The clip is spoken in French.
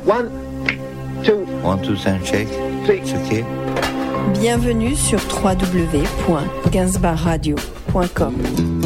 1, 2, 1, 2, 5, check. It's okay. Bienvenue sur www.gainsbourgradio.com.